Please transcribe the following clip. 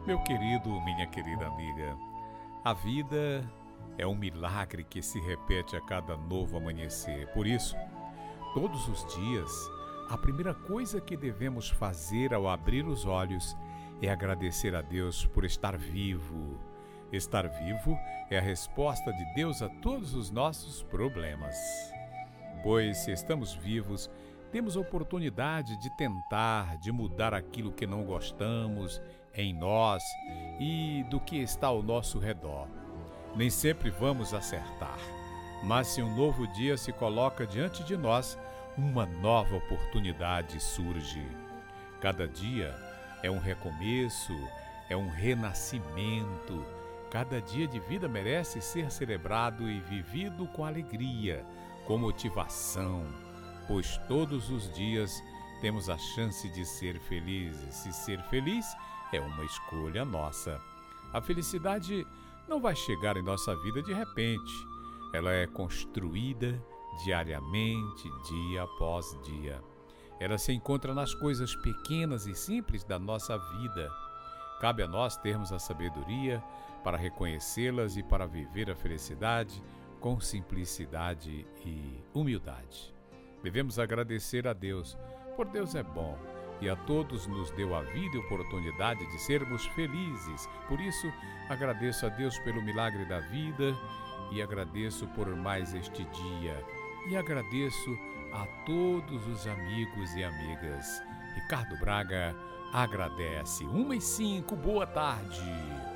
Meu querido, minha querida amiga, a vida é um milagre que se repete a cada novo amanhecer. Por isso, todos os dias, a primeira coisa que devemos fazer ao abrir os olhos é agradecer a Deus por estar vivo. Estar vivo é a resposta de Deus a todos os nossos problemas. Pois se estamos vivos, temos a oportunidade de tentar, de mudar aquilo que não gostamos em nós e do que está ao nosso redor. Nem sempre vamos acertar, mas se um novo dia se coloca diante de nós, uma nova oportunidade surge. Cada dia é um recomeço, é um renascimento. Cada dia de vida merece ser celebrado e vivido com alegria, com motivação, pois todos os dias temos a chance de ser felizes. E ser feliz é uma escolha nossa. A felicidade não vai chegar em nossa vida de repente. Ela é construída diariamente, dia após dia. Ela se encontra nas coisas pequenas e simples da nossa vida. Cabe a nós termos a sabedoria para reconhecê-las e para viver a felicidade com simplicidade e humildade. Devemos agradecer a Deus, por Deus é bom e a todos nos deu a vida e oportunidade de sermos felizes. Por isso, agradeço a Deus pelo milagre da vida e agradeço por mais este dia. E agradeço a todos os amigos e amigas. Ricardo Braga agradece. 1h05, boa tarde.